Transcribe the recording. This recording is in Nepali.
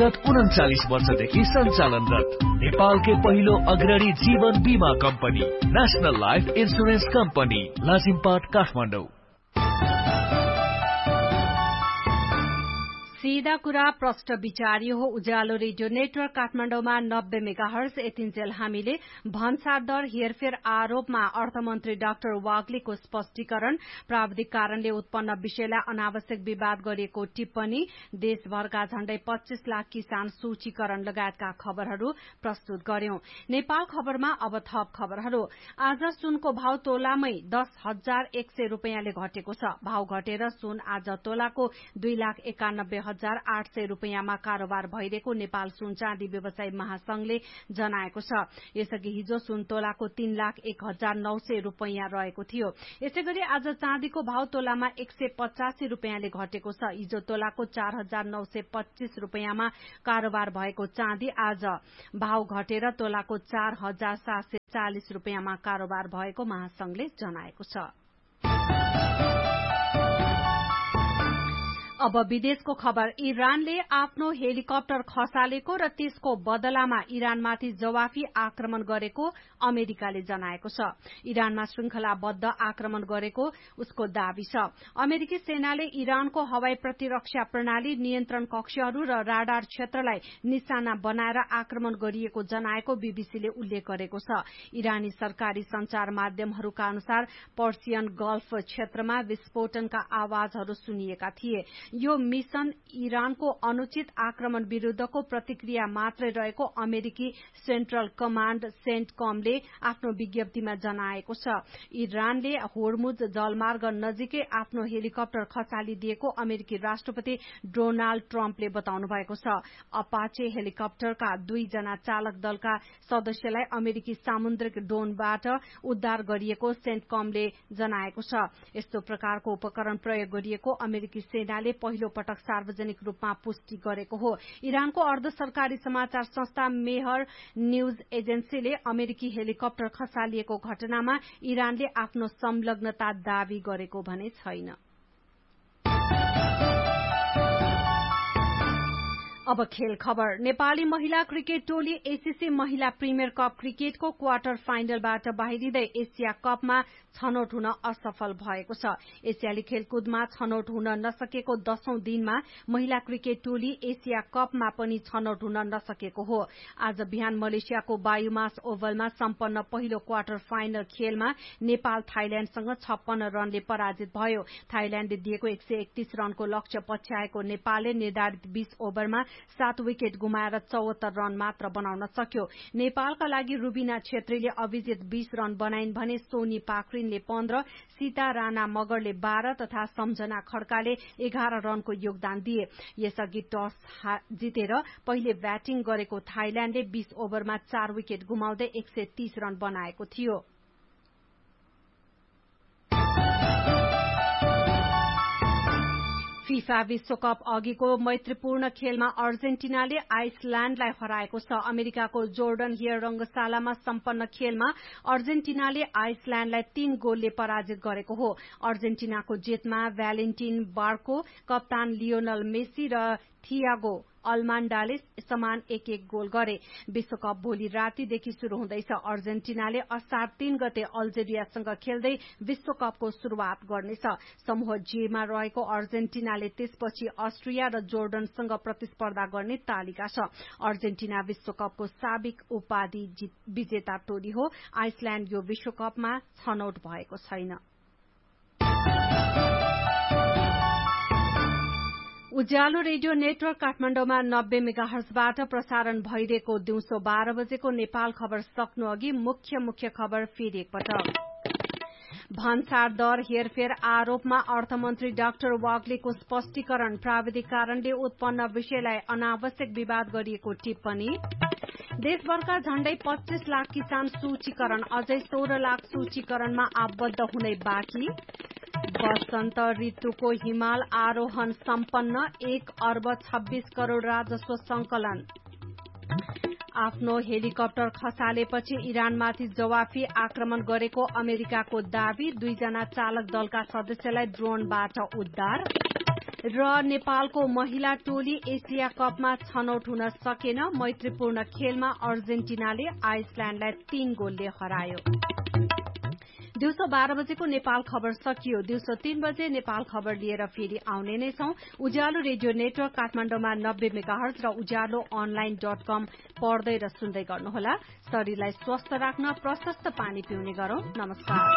विगत 39 वर्षदेखि सञ्चालनरत नेपालकै पहिलो अग्रणी जीवन बीमा company national life insurance company Lazimpat Kathmandu. सीधा कुरा प्रष्ट विचारियो हो। उज्यालो रेडियो नेटवर्क काठमाडौँमा 90 मेगाहर्ज। यतिन्जेल हामीले भन्सार दर हेरफेर आरोपमा अर्थमन्त्री डाक्टर वाग्लेको स्पष्टीकरण, प्राविधिक कारणले उत्पन्न विषयलाई अनावश्यक विवाद गरिएको टिप्पणी, देशभरका झण्डै 25 लाख किसान सूचीकरण लगायतका खबरहरू प्रस्तुत गर्यौं। नेपाल खबरमा अब थप खबरहरू। आज सुनको भाव तोलामै 10,100 रुपियाँले घटेको छ। भाव घटेर सुन आज तोलाको 2,91,800 रुपियाँमा कारोबार भइरहेको नेपाल सुन चाँदी व्यवसायी महासंघले जनाएको छ। यसअघि हिजो सुन तोलाको 3,01,900 रुपियाँ रहेको थियो। यसैगरी आज चाँदीको भाव तोलामा 185 रुपियाँले घटेको छ। हिजो तोलाको 4,925 रुपियाँमा कारोबार भएको चाँदी आज भाव घटेर तोलाको 4,740 रुपियाँमा कारोबार भएको महासंघले जनाएको छ। अब विदेशको खबर। इरानले आफ्नो हेलिकप्टर खसालेको र त्यसको बदलामा इरानमाथि जवाफी आक्रमण गरेको अमेरिकाले जनाएको छ। इरानमा श्रृंखलाबद्ध आक्रमण गरेको उसको दावी छ। अमेरिकी सेनाले इरानको हवाई प्रतिरक्षा प्रणाली, नियन्त्रण कक्षहरू र राडार क्षेत्रलाई निशाना बनाएर आक्रमण गरिएको जनाएको बीबीसीले उल्लेख गरेको छ। इरानी सरकारी संचार माध्यमहरूका अनुसार पर्सियन गल्फ क्षेत्रमा विस्फोटनका आवाजहरू सुनिएका थिए। यो मिशन इरानको अनुचित आक्रमण विरूद्धको प्रतिक्रिया मात्रै रहेको अमेरिकी सेन्ट्रल कमाण्ड सेन्टकमले आफ्नो विज्ञप्तिमा जनाएको छ। इरानले होर्मुज जलमार्ग नजिकै आफ्नो हेलिकप्टर खसालिदिएको अमेरिकी राष्ट्रपति डोनाल्ड ट्रम्पले बताउनु भएको छ। अपाचे हेलिकप्टरका 2 जना चालक दलका सदस्यलाई अमेरिकी सामुद्रिक ड्रोनबाट उद्धार गरिएको सेन्टकमले जनाएको छ। यस्तो प्रकारको उपकरण प्रयोग गरिएको अमेरिकी सेनाले पहिलो पटक सार्वजनिक रूपमा पुष्टि गरेको हो। इरानको अर्ध सरकारी समाचार संस्था मेहर न्यूज एजेन्सीले अमेरिकी हेलिकप्टर खसालिएको घटनामा इरानले आफ्नो संलग्नता दावी गरेको भने छैन। अब खेल खबर। नेपाली महिला क्रिकेट टोली एसीसी महिला प्रिमियर कप क्रिकेटको क्वार्टर फाइनलबाट बाहिरिँदै एसिया कपमा छनौट हुन असफल भएको छ। एसियाली खेलकुदमा छनौट हुन नसकेको 10औं दिनमा महिला क्रिकेट टोली एसिया कपमा पनि छनौट हुन नसकेको हो। आज बिहान मलेसियाको बायुमास ओभलमा सम्पन्न पहिलो क्वार्टर फाइनल खेलमा नेपाल थाइल्याण्डसँग 56 रनले पराजित भयो। थाइल्याण्डले दिएको 131 रनको लक्ष्य पछ्याएको नेपालले निर्धारित 20 ओभरमा 7 विकेट गुमाएर 74 रन मात्र बनाउन सक्यो। नेपालका लागि रुबिना छेत्रीले अभिजित 20 रन बनाइन् भने सोनी पाखरिनले 15, सीता राणा मगरले 12 तथा सम्झना खड्काले 11 रनको योगदान दिए। यसअघि टस जितेर पहिले ब्याटिङ गरेको थाइल्याण्डले 20 ओभरमा 4 विकेट गुमाउँदै 130 रन बनाएको थियो। फिफा विश्वकप अघिको मैत्रीपूर्ण खेलमा अर्जेन्टिनाले आइसल्याण्डलाई हराएको छ। अमेरिकाको जोर्डन हियर रंगशालामा सम्पन्न खेलमा अर्जेन्टिनाले आइसल्याण्डलाई 3 गोलले पराजित गरेको हो। अर्जेन्टिनाको जितमा भ्यालेन्टिन बार्को, कप्तान लियोनल मेसी र थियागो अल्मान्डाले समान 1-1 गोल गरे। विश्वकप भोलि रातिदेखि शुरू हुँदैछ। अर्जेन्टिनाले असार 3 गते अल्जेरियासँग खेल्दै विश्वकपको शुरूआत गर्नेछ। समूह जेमा रहेको अर्जेन्टिनाले त्यसपछि अस्ट्रिया र जोर्डनसँग प्रतिस्पर्धा गर्ने तालिका छ। अर्जेन्टिना विश्वकपको साबिक उपाधि विजेता टोली हो। आइसल्याण्ड यो विश्वकपमा छनौट भएको छैन। उज्यालो रेडियो नेटवर्क काठमाडौँमा 90 मेगाहर्जबाट प्रसारण भइरहेको दिउँसो 12 बजेको नेपाल खबर सक्नु अघि मुख्य खबर फेरि एकपटक। भन्सार दर हेरफेर आरोपमा अर्थमन्त्री डाक्टर वाग्लेको स्पष्टीकरण, प्राविधिक कारणले उत्पन्न विषयलाई अनावश्यक विवाद गरिएको टिप्पणी, देशभरका झण्डै 25 लाख किसान सूचीकरण, अझै 16 लाख सूचीकरणमा आबद्ध हुनै बाँकी, वसन्त ऋतुको हिमाल आरोहण सम्पन्न, 1 अर्ब 26 करोड़ राजस्व संकलन, आफ्नो हेलिकप्टर खसालेपछि इरानमाथि जवाफी आक्रमण गरेको अमेरिकाको दावी, 2 जना चालक दलका सदस्यलाई ड्रोनबाट उद्धार, र नेपालको महिला टोली एशिया कपमा छनौट हुन सकेन। मैत्रीपूर्ण खेलमा अर्जेन्टिनाले आइसल्याण्डलाई 3 गोलले हरायो। दिउँसो 12 बजेको नेपाल खबर सकियो। दिउँसो 3 बजे नेपाल खबर लिएर फेरि आउने नै छौं। उज्यालो रेडियो नेटवर्क काठमाडौँमा 90 मेगाहर्ज र उज्यालो online.com पढ्दै र सुन्दै गर्नुहोला। शरीरलाई स्वस्थ राख्न प्रशस्त पानी पिउने गरौं। नमस्कार।